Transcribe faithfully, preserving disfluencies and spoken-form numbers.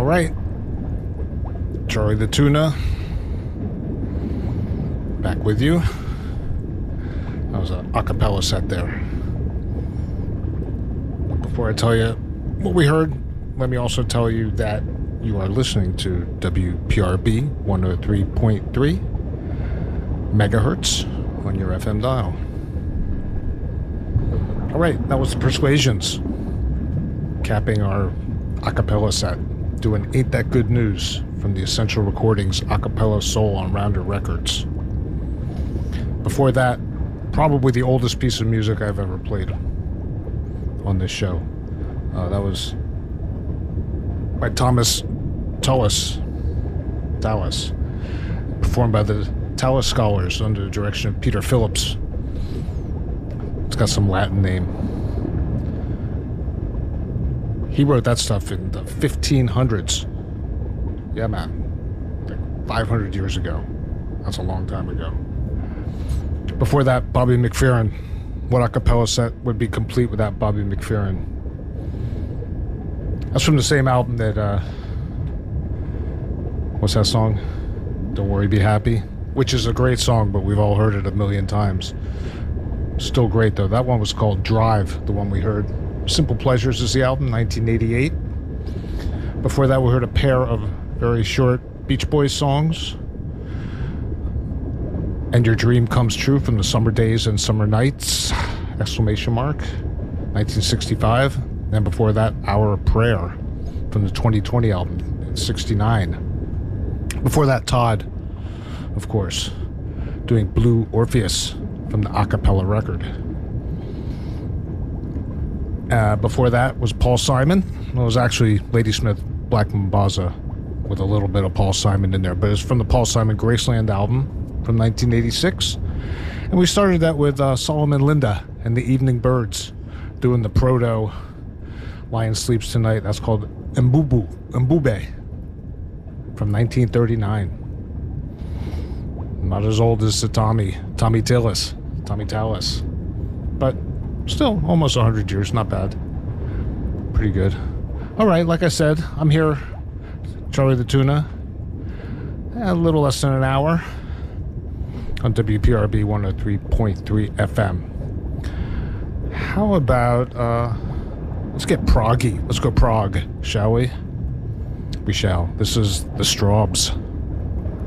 right. Charlie the Tuna. Back with you. That was an a cappella set there. Before I tell you what we heard, let me also tell you that you are listening to W P R B one oh three point three megahertz on your F M dial. All right, that was the Persuasions, capping our a cappella set, doing Ain't That Good News from the Essential Recordings a cappella soul on Rounder Records. Before that, probably the oldest piece of music I've ever played on this show. Uh, that was by Thomas Tallis, Tallis, performed by the Tallis Scholars under the direction of Peter Phillips. It's got some Latin name. He wrote that stuff in the fifteen hundreds. Yeah, man. Like five hundred years ago. That's a long time ago. Before that, Bobby McFerrin. What a cappella set would be complete without Bobby McFerrin? That's from the same album that, uh, what's that song? Don't Worry, Be Happy? Which is a great song, but we've all heard it a million times. Still great, though. That one was called Drive, the one we heard. Simple Pleasures is the album, nineteen eighty-eight. Before that, we heard a pair of very short Beach Boys songs. And Your Dream Comes True from the Summer Days and Summer Nights, exclamation mark, nineteen sixty-five. And before that, Hour of Prayer from the twenty twenty album, in sixty-nine. Before that, Todd, of course, doing Blue Orpheus from the a cappella record. Uh, before that was Paul Simon. It was actually Ladysmith Black Mambaza with a little bit of Paul Simon in there, but it's from the Paul Simon Graceland album from nineteen eighty-six. And we started that with uh, Solomon Linda and the Evening Birds doing the proto Lion Sleeps Tonight. That's called Mbubu, Mbube from nineteen thirty-nine. Not as old as the Tommy, Tommy Tillis, Tommy Tallis, but still almost one hundred years, not bad. Pretty good. All right, like I said, I'm here, Charlie the Tuna, a little less than an hour on W P R B one oh three point three F M. How about, uh, let's get proggy. Let's go prog, shall we? We shall. This is the Straubs.